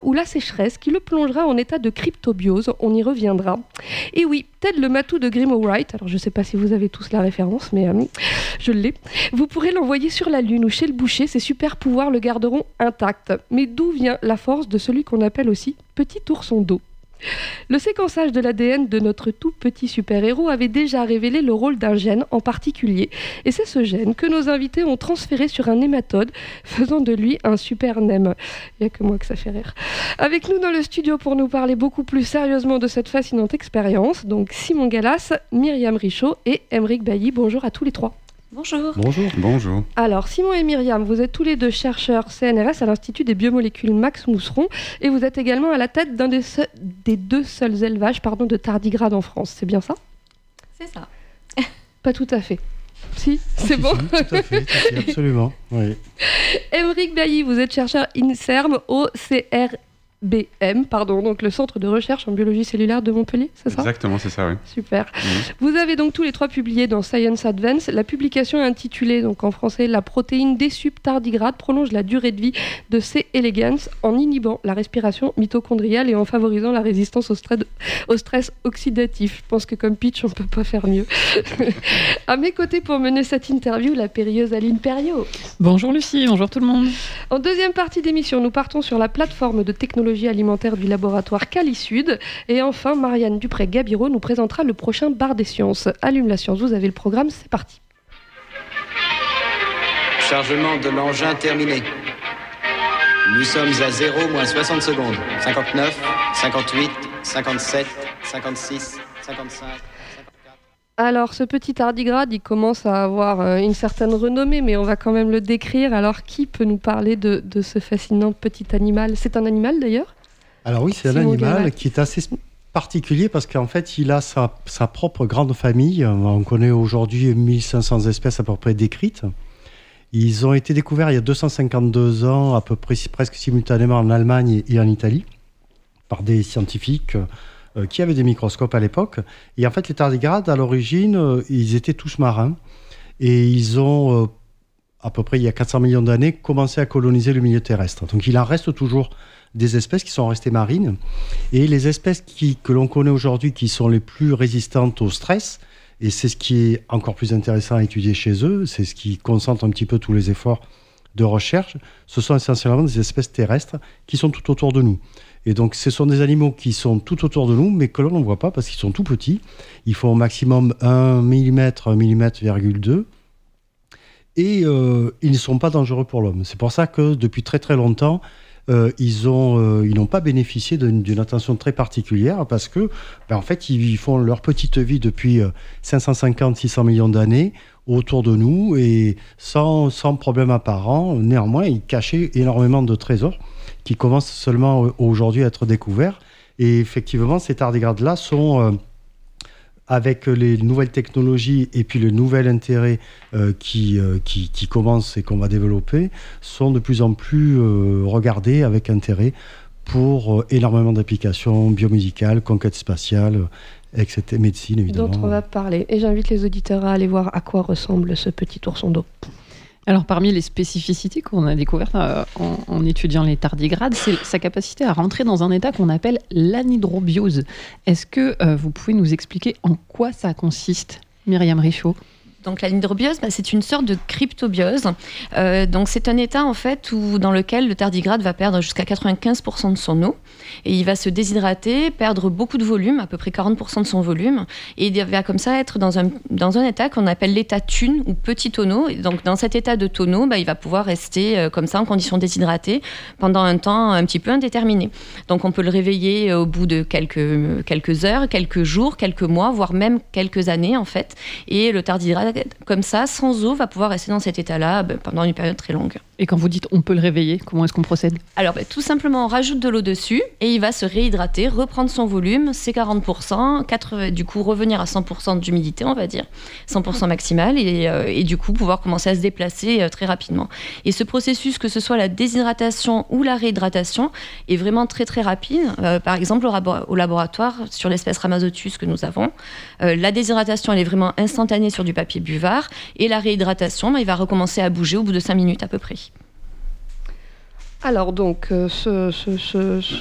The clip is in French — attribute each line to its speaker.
Speaker 1: ou la sécheresse qui le plongera en état de cryptobiose. On y reviendra. Et oui, Ted le matou de Grimo Wright, alors je ne sais pas si vous avez tous la référence, mais je l'ai. Vous pourrez l'envoyer sur la Lune ou chez le boucher, ses super pouvoirs le garderont intact. Mais d'où vient la force de celui qu'on appelle aussi Petit Ourson d'eau ? Le séquençage de l'ADN de notre tout petit super-héros avait déjà révélé le rôle d'un gène en particulier. Et c'est ce gène que nos invités ont transféré sur un nématode, faisant de lui un super nem. Il n'y a que moi que ça fait rire. Avec nous dans le studio pour nous parler beaucoup plus sérieusement de cette fascinante expérience, donc Simon Gallas, Myriam Richaud et Aymeric Bailly. Bonjour à tous les trois.
Speaker 2: Bonjour.
Speaker 3: Bonjour. Bonjour.
Speaker 1: Alors, Simon et Myriam, vous êtes tous les deux chercheurs CNRS à l'Institut des biomolécules Max Mousseron et vous êtes également à la tête d'un des deux seuls élevages de tardigrades en France. C'est bien ça ?
Speaker 2: C'est ça.
Speaker 1: Pas tout à fait. Si, c'est bon.
Speaker 3: Si, tout à fait, absolument. Oui.
Speaker 1: Aymeric Bailly, vous êtes chercheur INSERM au CRBM, donc le Centre de recherche en biologie cellulaire de Montpellier, c'est ça ?
Speaker 3: Exactement, c'est ça, oui.
Speaker 1: Super. Vous avez donc tous les trois publié dans Science Advance. La publication est intitulée, donc en français, La protéine des subtardigrades prolonge la durée de vie de C. elegans en inhibant la respiration mitochondriale et en favorisant la résistance au stress oxydatif. Je pense que comme pitch, on ne peut pas faire mieux. À mes côtés pour mener cette interview, la périlleuse Aline Perriot.
Speaker 4: Bonjour Lucie, bonjour tout le monde.
Speaker 1: En deuxième partie d'émission, nous partons sur la plateforme de technologie alimentaire du laboratoire CaliSud. Et enfin, Marianne Dupré-Gabiro nous présentera le prochain bar des sciences. Allume la science, vous avez le programme, c'est parti.
Speaker 5: Chargement de l'engin terminé. Nous sommes à 0 moins 60 secondes. 59, 58, 57, 56, 55...
Speaker 1: Alors, ce petit tardigrade, il commence à avoir une certaine renommée, mais on va quand même le décrire. Alors, qui peut nous parler de ce fascinant petit animal ? C'est un animal, d'ailleurs ?
Speaker 6: Alors oui, c'est un animal qui est assez particulier parce qu'en fait, il a sa propre grande famille. On connaît aujourd'hui 1500 espèces à peu près décrites. Ils ont été découverts il y a 252 ans, à peu près presque simultanément en Allemagne et en Italie, par des scientifiques qui avaient des microscopes à l'époque. Et en fait, les tardigrades, à l'origine, ils étaient tous marins. Et ils ont, à peu près il y a 400 millions d'années, commencé à coloniser le milieu terrestre. Donc il en reste toujours des espèces qui sont restées marines. Et les espèces que l'on connaît aujourd'hui, qui sont les plus résistantes au stress, et c'est ce qui est encore plus intéressant à étudier chez eux, c'est ce qui concentre un petit peu tous les efforts de recherche, ce sont essentiellement des espèces terrestres qui sont tout autour de nous. Et donc, ce sont des animaux qui sont tout autour de nous, mais que l'on ne voit pas parce qu'ils sont tout petits. Ils font au maximum 1 mm, 1 mm,2 mm. Et ils ne sont pas dangereux pour l'homme. C'est pour ça que depuis très très longtemps, ils n'ont pas bénéficié d'une attention très particulière parce que, en fait, ils font leur petite vie depuis 550-600 millions d'années autour de nous et sans problème apparent. Néanmoins, ils cachaient énormément de trésors qui commencent seulement aujourd'hui à être découverts. Et effectivement, ces tardigrades-là sont, avec les nouvelles technologies et puis le nouvel intérêt qui commence et qu'on va développer, sont de plus en plus regardés avec intérêt pour énormément d'applications biomédicales, conquête spatiale, etc., médecine évidemment.
Speaker 1: Dont on va parler. Et j'invite les auditeurs à aller voir à quoi ressemble ce petit ourson d'eau.
Speaker 4: Alors, parmi les spécificités qu'on a découvertes en étudiant les tardigrades, c'est sa capacité à rentrer dans un état qu'on appelle l'anhydrobiose. Est-ce que vous pouvez nous expliquer en quoi ça consiste, Myriam Richaud ?
Speaker 2: Donc l'anhydrobiose, c'est une sorte de cryptobiose. Donc c'est un état en fait dans lequel le tardigrade va perdre jusqu'à 95% de son eau et il va se déshydrater, perdre beaucoup de volume, à peu près 40% de son volume, et il va comme ça être dans un état qu'on appelle l'état thune ou petit tonneau. Et donc dans cet état de tonneau, il va pouvoir rester comme ça en condition déshydratée pendant un temps un petit peu indéterminé. Donc on peut le réveiller au bout de quelques heures, quelques jours, quelques mois, voire même quelques années en fait. Et le tardigrade comme ça, sans eau, va pouvoir rester dans cet état-là pendant une période très longue.
Speaker 4: Et quand vous dites on peut le réveiller, comment est-ce qu'on procède ?
Speaker 2: Alors tout simplement on rajoute de l'eau dessus et il va se réhydrater, reprendre son volume, ses 40%, du coup revenir à 100% d'humidité on va dire, 100% maximal et du coup pouvoir commencer à se déplacer très rapidement. Et ce processus, que ce soit la déshydratation ou la réhydratation, est vraiment très très rapide. Par exemple au laboratoire, sur l'espèce Rhamazotus que nous avons, la déshydratation elle est vraiment instantanée sur du papier buvard et la réhydratation, il va recommencer à bouger au bout de 5 minutes à peu près.
Speaker 1: Alors donc, ce